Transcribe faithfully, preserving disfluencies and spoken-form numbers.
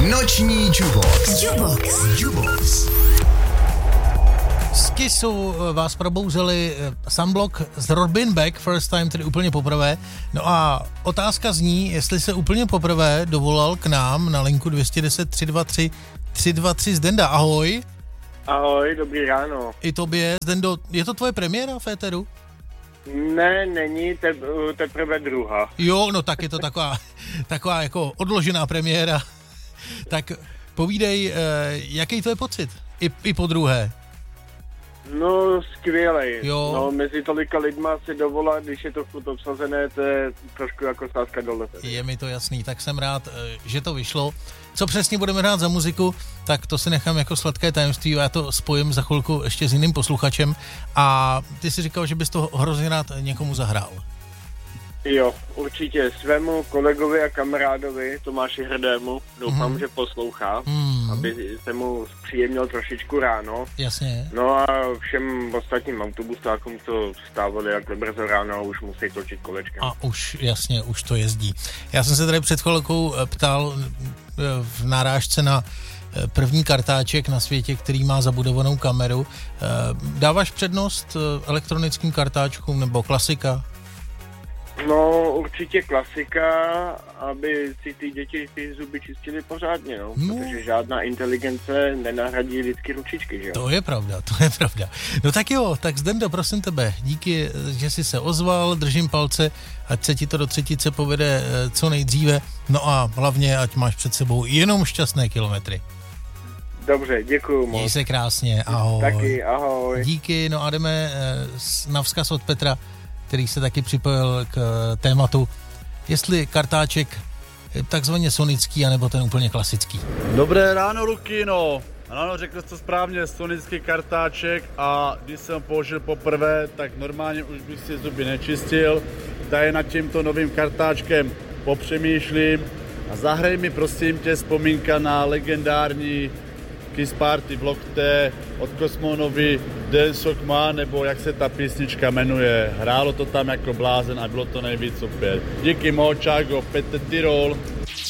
Noční Jubox. Jubox. Jubox. Z Kissu vás probouzeli Sunblock z Robin Beck, First Time, tedy úplně poprvé. No a otázka zní, jestli se úplně poprvé dovolal k nám na linku dvě jedna deset tři dva tři tři dva tři Zdenda. Ahoj. Ahoj, dobrý ráno. I tobě, Zdendo, je to tvoje premiéra v éteru? Ne, není, te, teprve druhá. Jo, no tak je to taková, taková jako odložená premiéra. Tak povídej, jaký to je pocit? I, i po druhé. No, skvělej. Jo. No, mezi tolika lidma si dovolat, když je to furt obsazené, to je trošku jako sázka dole. Je mi to jasný, tak jsem rád, že to vyšlo. Co přesně budeme hrát za muziku, tak to si nechám jako sladké tajemství, já to spojím za chvilku ještě s jiným posluchačem. A ty si říkal, že bys to hrozně rád někomu zahrál. Jo, určitě svému kolegovi a kamarádovi Tomáši Hrdému, doufám, mm. že poslouchá, mm. aby se mu zpříjemnil trošičku ráno. Jasně. No a všem ostatním autobusákům, co vstávali jakhle brzo ráno, už musí točit kolečkem. A už, jasně, už to jezdí. Já jsem se tady před chvilkou ptal v narážce na první kartáček na světě, který má zabudovanou kameru. Dáváš přednost elektronickým kartáčkům nebo klasika? No, určitě klasika, aby si ty děti ty zuby čistili pořádně, no. no. Protože žádná inteligence nenahradí lidský ručičky, že jo? To je pravda, to je pravda. No tak jo, tak Zdendo, prosím tebe, díky, že jsi se ozval, držím palce, ať se ti to do třetice povede co nejdříve, no a hlavně, ať máš před sebou jenom šťastné kilometry. Dobře, děkuju moc. Měj se krásně, ahoj. Taky, ahoj. Díky, no a jdeme na vzkaz od Petra, který se taky připojil k tématu, jestli kartáček takzvaně sonický, anebo ten úplně klasický. Dobré ráno, Lukino. Ano, řekl jsi to správně, sonický kartáček, a když jsem ho použil poprvé, tak normálně už bych si zuby nečistil. Tady nad tímto novým kartáčkem popřemýšlím a zahraj mi prosím tě vzpomínka na legendární Kiss Party Block T od Kosmonovi Dance Okma, nebo jak se ta písnička jmenuje. Hrálo to tam jako blázen a bylo to nejvíc super. Díky moc, čágo, Petr Tyrol.